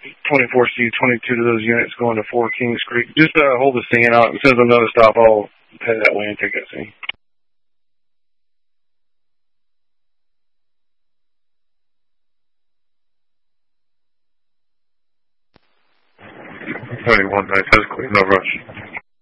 24C, 22 to those units going to 4 Kings Creek. Just hold the stand out. As soon as another stop, I'll head that way and take that scene. Nice, that's clear, no rush.